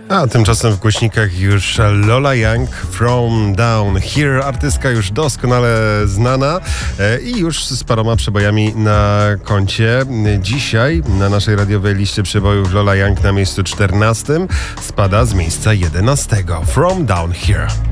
A tymczasem w głośnikach już Lola Young, From Down Here. Artystka już doskonale znana i już z paroma przebojami na koncie. Dzisiaj na naszej radiowej liście przebojów Lola Young na miejscu 14 spada z miejsca 11. From Down Here.